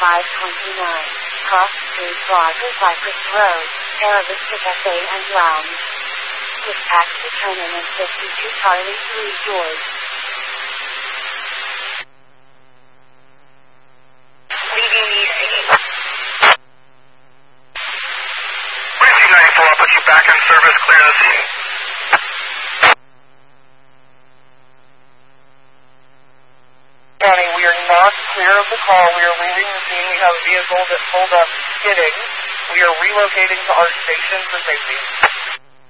529, Cross Street Plaza, Cypress Road, Arabista Cafe and Lounge. Dispatch to turn-in at 52 Charlie 3 George. Leaving EC. Whiskey 94, I'll put you back in service, clear the scene. County, we are not clear of the call. We are leaving the scene. We have a vehicle that pulled up skidding. We are relocating to our station for safety.